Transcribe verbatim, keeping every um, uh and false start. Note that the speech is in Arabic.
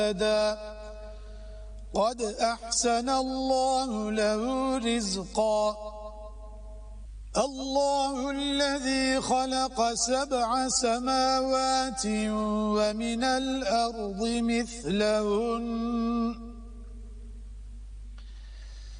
قد أحسن الله له رزقا الله الذي خلق سبع سماوات ومن الأرض مثلهن